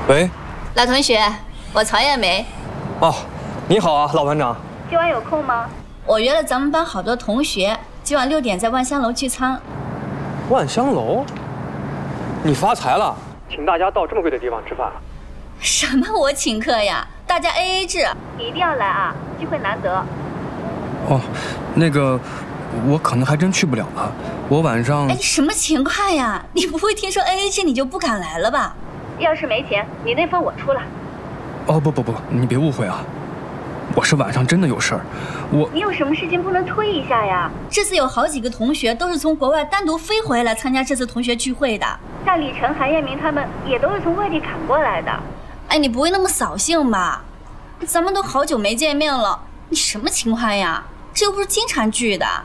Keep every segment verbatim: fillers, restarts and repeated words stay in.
喂， 老同学，我曹艳梅。 哦，你好啊，老班长。 今晚有空吗？我约了咱们班好多同学，今晚六点在万香楼聚餐。 万香楼？你发财了，请大家到这么贵的地方吃饭。 什么我请客呀？大家 A A 制，你一定要来啊，机会难得。 哦，那个，我可能还真去不了了。我晚上…… 哎，什么情况呀？你不会听说 A A 制你就不敢来了吧？要是没钱，你那份我出了。 哦不不不，你别误会啊，我是晚上真的有事儿。我…… 你有什么事情不能推一下呀？这次有好几个同学都是从国外单独飞回来参加这次同学聚会的，像李晨、韩彦明他们也都是从外地赶过来的。哎，你不会那么扫兴吧？咱们都好久没见面了，你什么情况呀？这又不是经常聚的。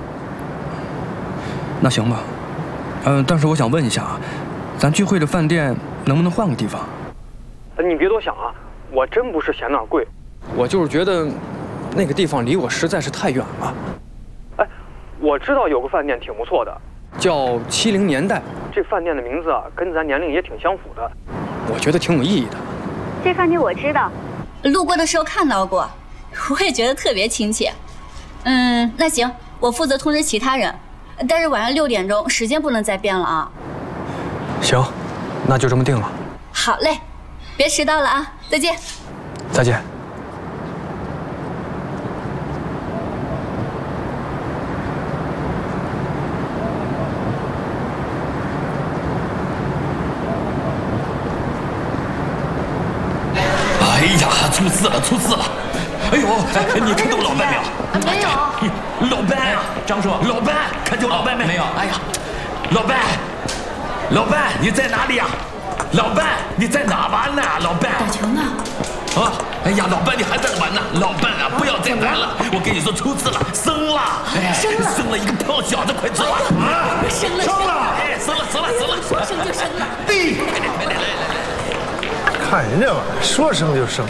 那行吧，嗯、呃，但是我想问一下啊，咱聚会的饭店能不能换个地方？你别多想啊，我真不是嫌那儿贵，我就是觉得那个地方离我实在是太远了。哎，我知道有个饭店挺不错的，叫七零年代。这饭店的名字啊，跟咱年龄也挺相符的，我觉得挺有意义的。 这饭店我知道，路过的时候看到过，我也觉得特别亲切。嗯，那行，我负责通知其他人，但是晚上六点钟时间不能再变了啊。 行，那就这么定了。 好嘞，别迟到了啊！再见。 再见。 哎呀，出事了，出事了！哎呦，哎，你看到我老伴没有？ 没有。 老伴啊，张叔，老伴，看见我老伴没？没有。哎呀，老伴，老伴，你在哪里呀？老伴，你在哪玩呢？老伴， 打球呢。 啊，哎呀，老伴，你还在玩呢？老伴啊，不要再玩了！我跟你说，出事了，生了，哎， 生了， 生了一个胖小子，快走啊！ 生了， 生了，哎，生了，生了，生了， 说生就生了。 对， 来来来来来。 看人这玩意儿，说生就生。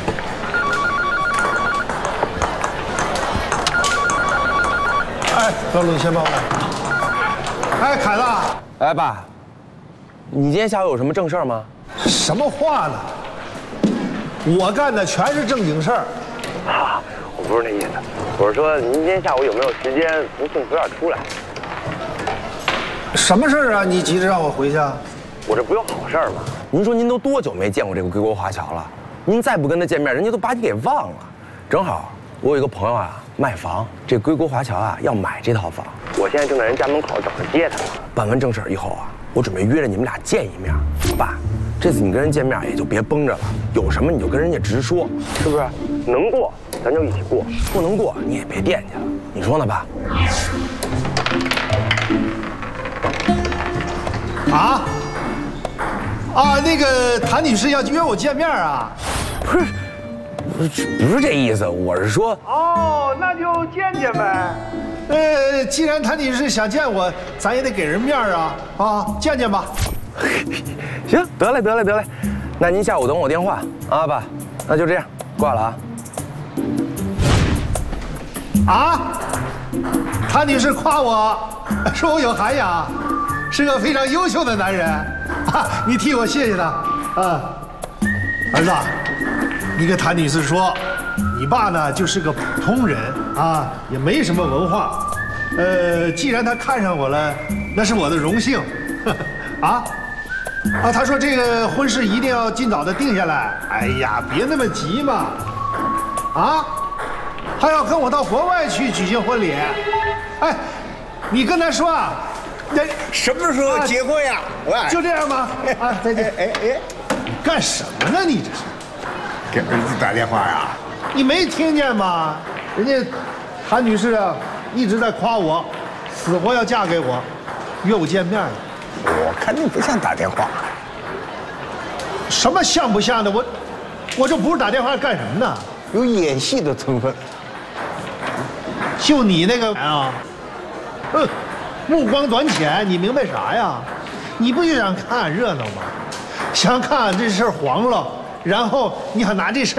哎，高露，你先帮我来。哎，凯子。 哎，爸，你今天下午有什么正事儿吗？ 什么话呢？我干的全是正经事儿。 啊，我不是那意思，我是说您今天下午有没有时间不送福燕出来？ 什么事儿啊？你急着让我回去啊？ 我这不有好事儿吗？您说您都多久没见过这个归国华侨了？您再不跟他见面，人家都把你给忘了。正好我有一个朋友啊，卖房，这归国华侨啊要买这套房，我现在正在人家门口等着接他。办完正事以后啊，我准备约着你们俩见一面。爸，这次你跟人见面也就别绷着了，有什么你就跟人家直说，是不是？能过咱就一起过，不能过你也别惦记了，你说呢，爸？ 啊？啊，那个谭女士要约我见面啊？ 不是，不是，不是这意思，我是说…… 哦，那就见见呗。呃，既然谭女士想见我，咱也得给人面啊！啊，见见吧。 行，得嘞，得嘞，得嘞。那您下午等我电话啊，爸。那就这样，挂了啊。 啊？谭女士夸我，说我有涵养，是个非常优秀的男人。啊，你替我谢谢他。啊，儿子，你跟谭女士说，你爸呢就是个普通人啊，也没什么文化。呃，既然他看上我了，那是我的荣幸。啊？啊，他说这个婚事一定要尽早的定下来。哎呀，别那么急嘛。啊？还要跟我到国外去举行婚礼？哎，你跟他说啊，那什么时候结婚呀？喂， 就这样吧。啊，再见。哎哎，干什么呢？你这是给儿子打电话呀？ 你没听见吗？人家韩女士啊一直在夸我，死活要嫁给我，约我见面。 我看你不像打电话。 什么像不像的？我我这不是打电话干什么呢？ 有演戏的成分。 就你那个啊，哼，目光短浅，你明白啥呀？你不就想看热闹吗？想看这事儿黄了，然后你还拿这事儿